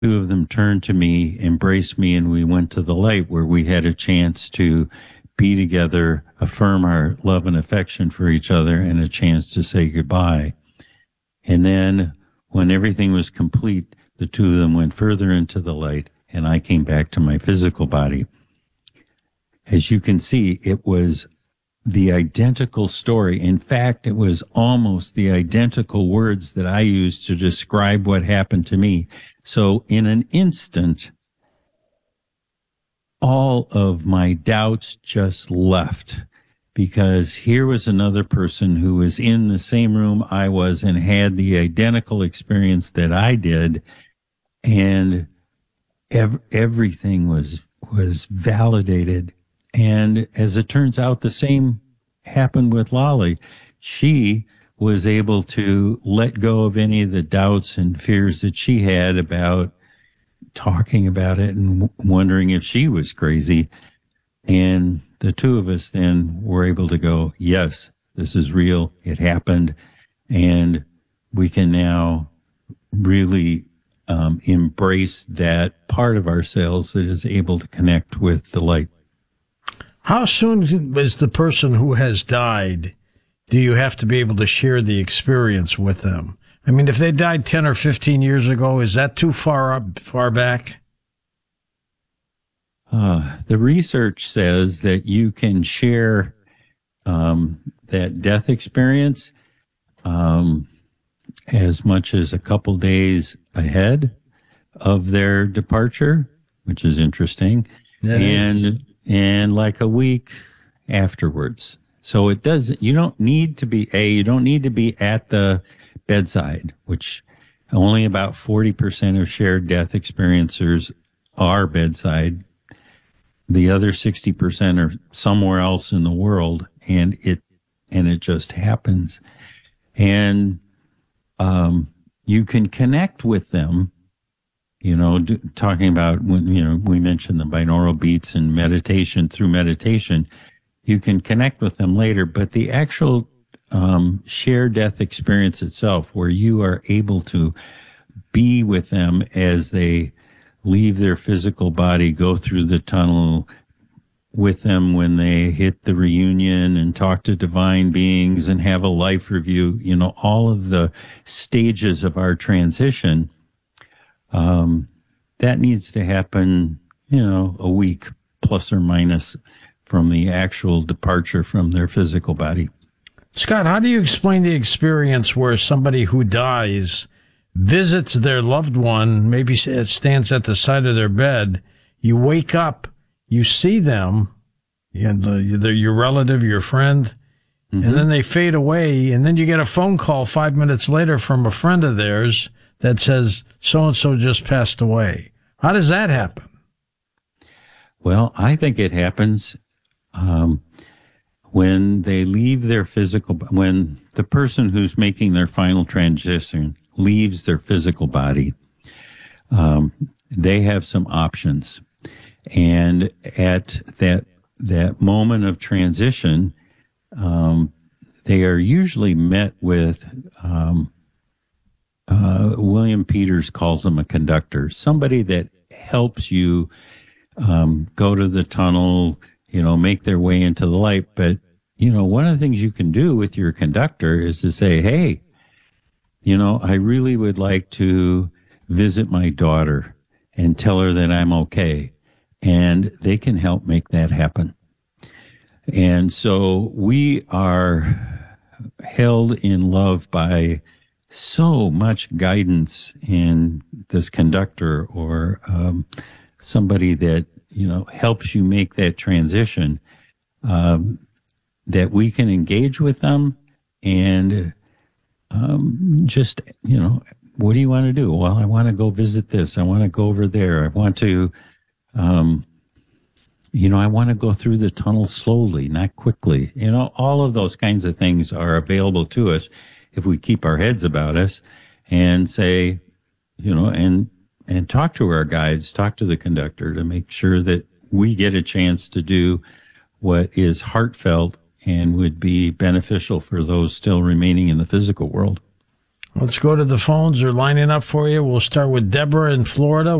two of them turned to me, embraced me, and we went to the light where we had a chance to be together, affirm our love and affection for each other, and a chance to say goodbye. And then when everything was complete, the two of them went further into the light, and I came back to my physical body. As you can see, it was the identical story. In fact, it was almost the identical words that I used to describe what happened to me. So in an instant, all of my doubts just left, because here was another person who was in the same room I was and had the identical experience that I did. And everything was validated. And as it turns out, the same happened with Lolly. She was able to let go of any of the doubts and fears that she had about talking about it and wondering if she was crazy. And the two of us then were able to go, yes, this is real. It happened. And we can now really embrace that part of ourselves that is able to connect with the light. How soon is the person who has died, do you have to be able to share the experience with them? I mean, if they died 10 or 15 years ago, is that too far back? The research says that you can share that death experience as much as a couple days ahead of their departure, which is interesting, and like a week afterwards. So it doesn't. You don't need to be at the bedside, which only about 40% of shared death experiencers are bedside. The other 60% are somewhere else in the world, and it just happens. And you can connect with them, talking about when, we mentioned the binaural beats and meditation. Through meditation, you can connect with them later, but the actual shared death experience itself, where you are able to be with them as they leave their physical body, go through the tunnel with them when they hit the reunion and talk to divine beings and have a life review, all of the stages of our transition, that needs to happen, a week plus or minus from the actual departure from their physical body. Scott, how do you explain the experience where somebody who dies visits their loved one, maybe it stands at the side of their bed, you wake up, you see them, and your relative, your friend, and then they fade away, and then you get a phone call 5 minutes later from a friend of theirs that says, so-and-so just passed away. How does that happen? Well, I think it happens when they leave their physical, when the person who's making their final transition leaves their physical body, they have some options. And at that moment of transition, they are usually met with, William Peters calls them a conductor, somebody that helps you go to the tunnel, make their way into the light. But, one of the things you can do with your conductor is to say, hey, I really would like to visit my daughter and tell her that I'm okay. And they can help make that happen. And so we are held in love by so much guidance in this conductor or somebody that, helps you make that transition, that we can engage with them and just, what do you want to do? Well, I want to go visit this. I want to go over there. I want to, I want to go through the tunnel slowly, not quickly. All of those kinds of things are available to us if we keep our heads about us and say, and talk to our guides, talk to the conductor to make sure that we get a chance to do what is heartfelt and would be beneficial for those still remaining in the physical world. Let's go to the phones. They're lining up for you. We'll start with Deborah in Florida.